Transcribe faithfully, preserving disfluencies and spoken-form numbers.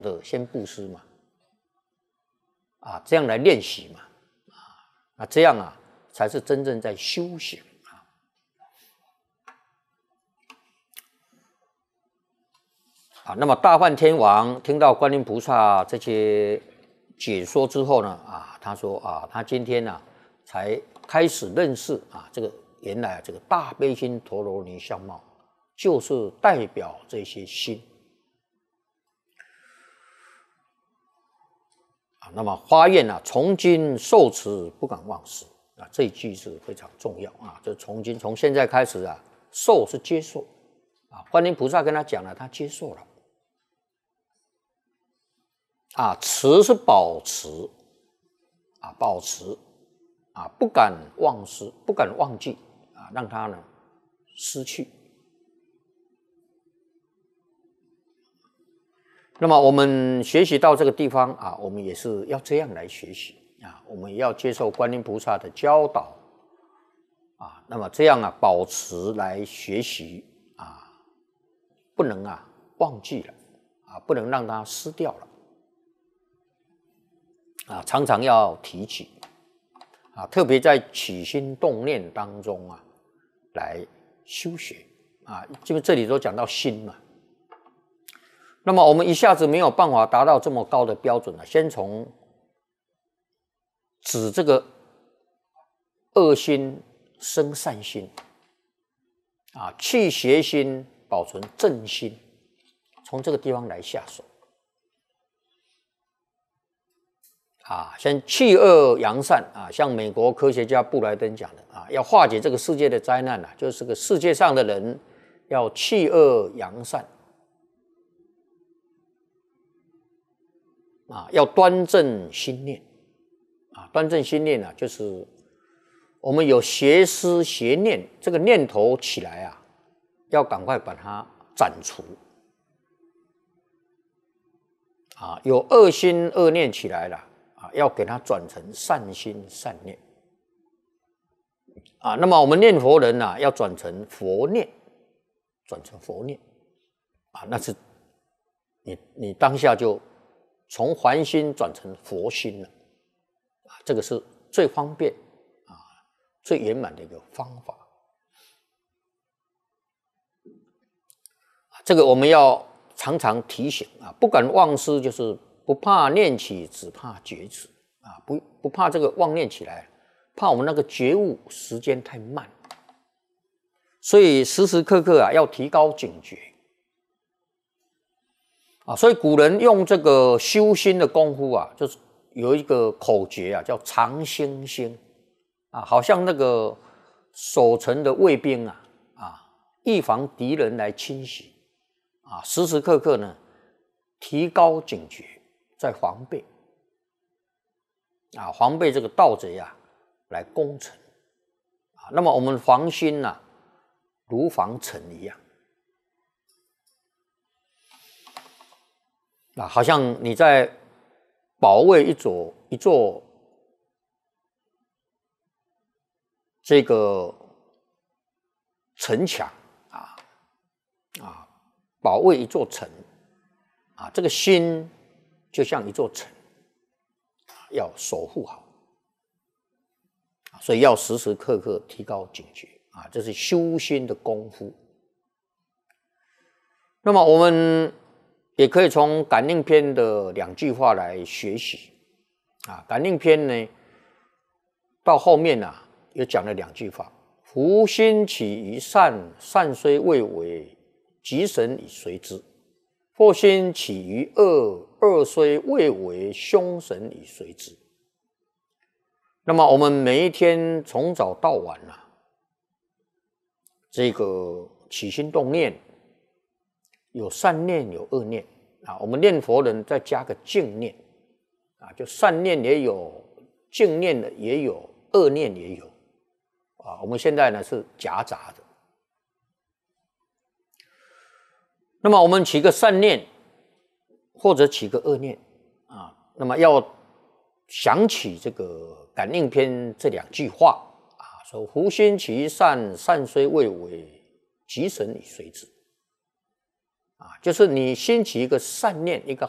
的先布施嘛，啊，这样来练习嘛，啊，那这样啊才是真正在修行啊。啊，那么大梵天王听到观音菩萨这些解说之后呢，啊，他说啊，他今天呢、啊、才开始认识啊，这个原来、啊、这个大悲心陀罗尼相貌就是代表这些心。那么发愿啊，从今受持不敢忘失啊，这一句是非常重要啊。这从今从现在开始啊，受是接受啊，观音菩萨跟他讲了，他接受了啊。持是保持啊，保持啊，不敢忘失，不敢忘记啊，让他呢失去。那么我们学习到这个地方啊，我们也是要这样来学习啊，我们也要接受观音菩萨的教导啊，那么这样啊，保持来学习啊，不能啊忘记了啊，不能让它失掉了啊，常常要提起啊，特别在起心动念当中啊，来修学啊，因为这里都讲到心嘛。那么我们一下子没有办法达到这么高的标准了，先从指这个恶心生善心啊，去邪心保存正心，从这个地方来下手啊，先去恶扬善啊，像美国科学家布莱登讲的啊，要化解这个世界的灾难啊，就是个世界上的人要去恶扬善。啊，要端正心念啊，端正心念啊，就是我们有邪思邪念，这个念头起来啊，要赶快把它斩除啊，有恶心恶念起来了啊，要给它转成善心善念啊。那么我们念佛人呢、啊，要转成佛念，转成佛念啊，那是你你当下就从凡心转成佛心了啊，这个是最方便啊、最圆满的一个方法。这个我们要常常提醒啊，不敢忘失，就是不怕念起，只怕觉迟啊，不不怕这个妄念起来，怕我们那个觉悟时间太慢，所以时时刻刻啊要提高警觉。啊，所以古人用这个修心的功夫啊，就是有一个口诀啊，叫常心心啊，好像那个守城的卫兵啊，啊，预防敌人来侵袭啊，时时刻刻呢提高警觉，在防备啊，防备这个盗贼啊来攻城啊。那么我们防心啊，如防城一样。啊，好像你在保卫一座一座这个城墙啊啊，保卫一座城啊，这个心就像一座城，要守护好，所以要时时刻刻提高警觉啊，这是修心的功夫。那么我们也可以从感应篇的两句话来学习啊。感应篇呢，到后面啊，又讲了两句话：福心起于善，善虽未为，吉神以随之；祸心起于恶，恶虽未为，凶神以随之。那么我们每一天从早到晚啊，这个起心动念，有善念有恶念啊，我们念佛人再加个净念啊，就善念也有，净念的也有，恶念也有啊。我们现在呢是夹杂的。那么我们起个善念，或者起个恶念啊，那么要想起这个感应篇这两句话啊，说福心起于善，善虽未为，吉神以随之。啊，就是你兴起一个善念，一个